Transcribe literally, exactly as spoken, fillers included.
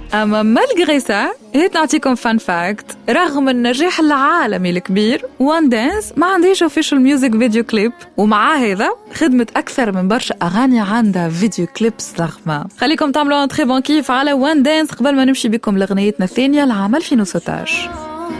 أما مالغري سا هيت نعطيكم فان فاكت، رغم النجاح العالمي الكبير وان دانس ما عندهاش اوفيشال ميوزك فيديو كليب، ومع هذا خدمت أكثر من برشا أغاني عندها فيديو كليبس ضخمة. خليكم تعملوا ان تري بون كيف على وان دانس قبل ما نمشي بكم لغنيتنا الثانية لعام ألفين وستة عشر.